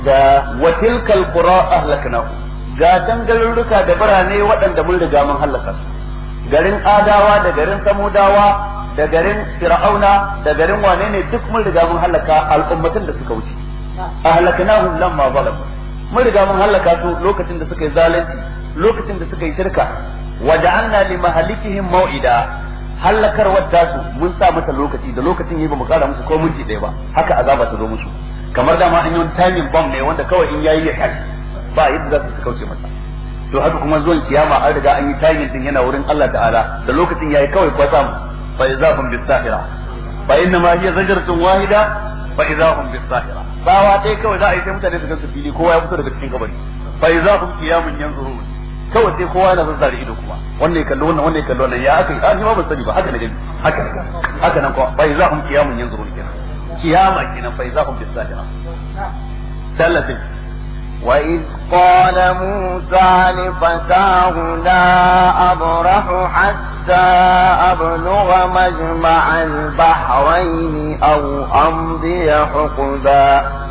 da watilkal qura ahlaknahu ga tangarurruka da birane waɗanda mun riga mun halaka su, garin adawa da garin samudawa da garin fir'auna da garin wane ne duk mun riga mun halaka al'ummatan da suka wuce. Ahlaknahum lamma zalamu, mun riga mun halaka su lokacin da suka yi zalunci, lokacin da suka yi shirka. Waja'alna li mahalikihim maw'ida, halakarwar tasu mun sa mata lokaci, da lokacin yi ba mu kara musu ko minti ɗaya ba, haka azaba ta zo musu. Kamar dama an yi timing bomb ne wanda kawai in yayi ya tashi ba yadda za su kauce masa. To haka kuma zuwan kiyama an riga an yi timing din yana wurin Allah ta'ala, da lokacin yayi kawai kwatsam fa idahum bis-sahira fa inna ma hiya zajratun wahida fa idahum bis-sahira. Bawa dai kawai za a yi sai mutane su ga su fili, kowa ya fito daga cikin kabari, fa idahum qiyamun yanzurun, kawai sai kowa yana zazzare ido kuma wanda ya kallo wannan wanda ya kallo wannan ya aka yi ni ma ban sani ba, haka ne gani haka nan ko fa idahum qiyamun yanzurun kenan kiyama kenan fa idahum bis-sahira. sallatin وإذ قال موسى لفتاه لا أبرح حتى أبلغ مجمع البحرين أو أمضي حقبا